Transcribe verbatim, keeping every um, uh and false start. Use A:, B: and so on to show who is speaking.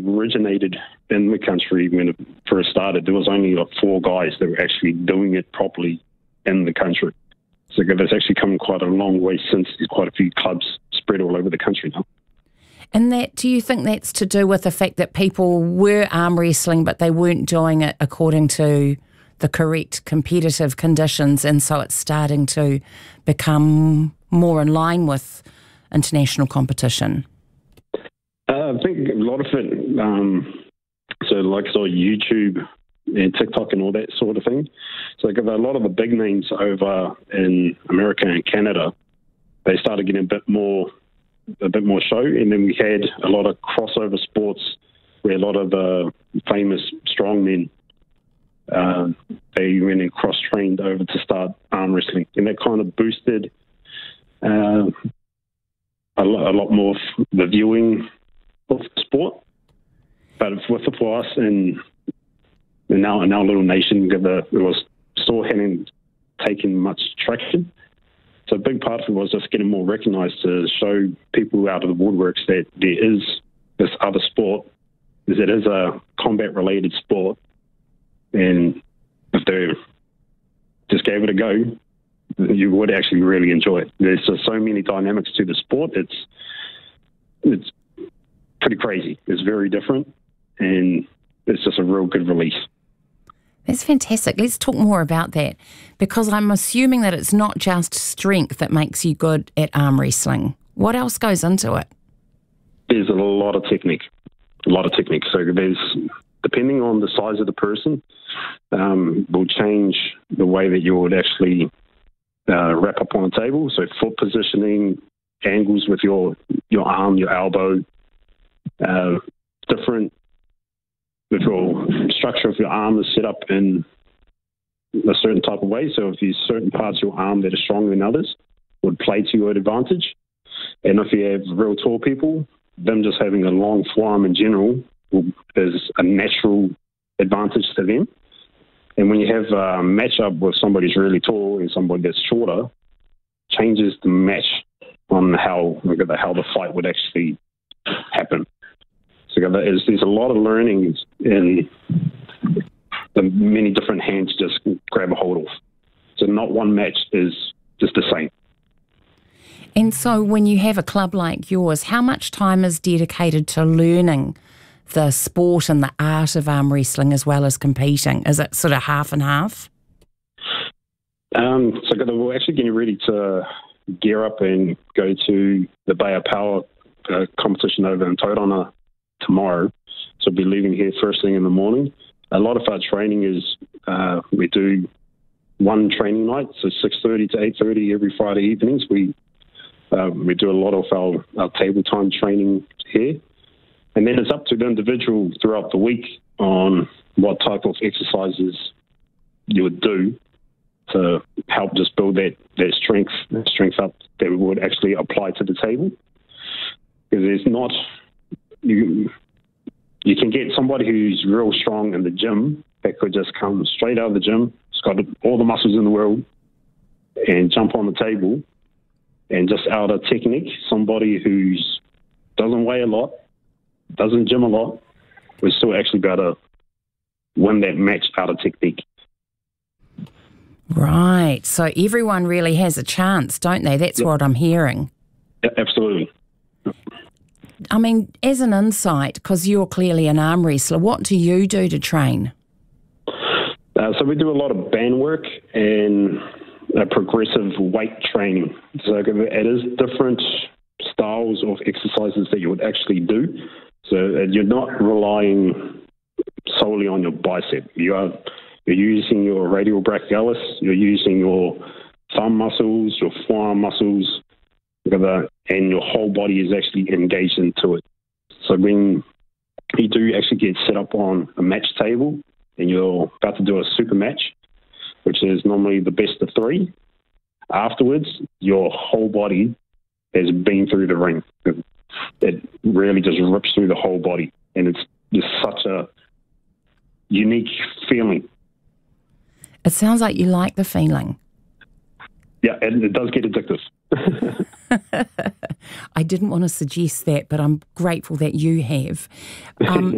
A: originated in the country when it first started, there was only like four guys that were actually doing it properly in the country. So it's actually come quite a long way since. There's quite a few clubs spread all over the country now.
B: And that, do you think that's to do with the fact that people were arm wrestling but they weren't doing it according to the correct competitive conditions, and so it's starting to become more in line with international competition?
A: Uh, I think a lot of it, um, so like so YouTube and TikTok and all that sort of thing. So like a lot of the big names over in America and Canada, they started getting a bit more, a bit more show, and then we had a lot of crossover sports where a lot of the famous strongmen, uh, they went and cross-trained over to start arm wrestling, and that kind of boosted uh, a, lot, a lot more of the viewing of the sport. But with for us and in our, in our little nation, it was still hadn't taken much traction. So a big part of it was just getting more recognised to show people out of the woodworks that there is this other sport, is it is a combat-related sport, and if they just gave it a go, you would actually really enjoy it. There's just so many dynamics to the sport. It's it's pretty crazy. It's very different, and it's just a real good release.
B: That's fantastic. Let's talk more about that, because I'm assuming that it's not just strength that makes you good at arm wrestling. What else goes into it?
A: There's a lot of technique, a lot of technique. So there's, depending on the size of the person, um, will change the way that you would actually uh, wrap up on a table. So foot positioning, angles with your, your arm, your elbow, uh, different if your structure of your arm is set up in a certain type of way. So if there's certain parts of your arm that are stronger than others, would play to your advantage. And if you have real tall people, them just having a long forearm in general will, is a natural advantage to them. And when you have a matchup with somebody who's really tall and somebody that's shorter, changes the match on how how the fight would actually happen. So there's, there's a lot of learning in the many different hands to just grab a hold of. So not one match is just the same.
B: And so when you have a club like yours, how much time is dedicated to learning the sport and the art of arm wrestling as well as competing? Is it sort of half and half?
A: Um, so we're actually getting ready to gear up and go to the Bay of Power uh, competition over in Tauranga tomorrow. So we'll be leaving here first thing in the morning. A lot of our training is uh, we do one training night, so six thirty to eight thirty every Friday evenings. We uh, we do a lot of our, our table time training here. And then it's up to the individual throughout the week on what type of exercises you would do to help just build that, that strength, that strength up that we would actually apply to the table. Because there's not... You you can get somebody who's real strong in the gym that could just come straight out of the gym, it's got all the muscles in the world, and jump on the table, and just out of technique, somebody who's doesn't weigh a lot, doesn't gym a lot, will still actually be able to win that match out of technique.
B: Right. So everyone really has a chance, don't they? That's yep. what I'm hearing.
A: Yeah, absolutely.
B: I mean, as an insight, because you're clearly an arm wrestler, what do you do to train?
A: Uh, so we do a lot of band work and uh, progressive weight training. So it is different styles of exercises that you would actually do. So uh, you're not relying solely on your bicep. You are you're using your radial brachialis. You're using your thumb muscles, your forearm muscles, and your whole body is actually engaged into it. So when you do actually get set up on a match table and you're about to do a super match, which is normally the best of three, afterwards your whole body has been through the ring. It really just rips through the whole body, and it's just such a unique feeling.
B: It sounds like you like the feeling.
A: Yeah, and it does get addictive.
B: I didn't want to suggest that, but I'm grateful that you have. Um,